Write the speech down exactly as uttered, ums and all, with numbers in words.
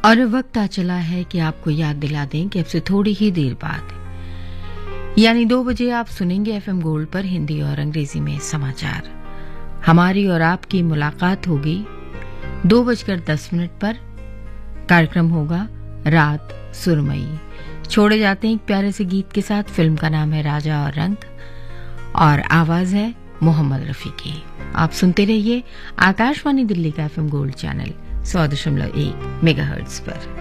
और वक्त आ चला है कि आपको याद दिला दें कि अब से थोड़ी ही देर बाद यानी दो बजे आप सुनेंगे एफएम गोल्ड पर हिंदी और अंग्रेजी में समाचार। हमारी और आपकी मुलाकात होगी दो बजकर दस मिनट पर। कार्यक्रम होगा रात सुरमई। छोड़े जाते हैं एक प्यारे से गीत के साथ। फिल्म का नाम है राजा और रंक और आवाज है मोहम्मद रफी की। आप सुनते रहिए आकाशवाणी दिल्ली का एफएम गोल्ड चैनल सौ दशमलव एक मेगाहर्ट्ज पर।